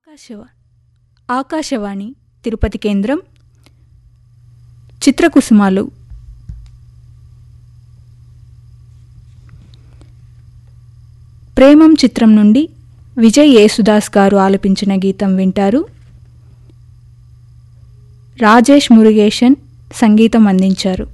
ఆకాశవాణి తిరుపతి కేంద్రం చిత్రకుసుమాలు ప్రేమం చిత్రం నుండి విజయ్ యేసుదాస్ గారు ఆలపించిన గీతం వింటారు. రాజేష్ మురుగేషన్ సంగీతం అందించారు.